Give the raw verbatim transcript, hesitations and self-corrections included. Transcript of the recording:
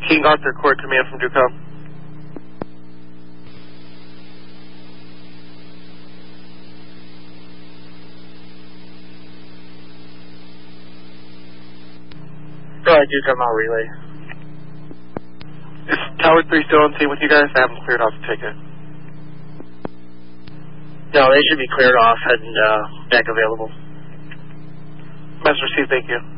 King Arthur, Court Command from Ducom. Go ahead, Ducom, I'll relay. Is Tower three still on scene with you guys? I haven't cleared off the ticket. No, they should be cleared off and uh, back available. Master C, thank you.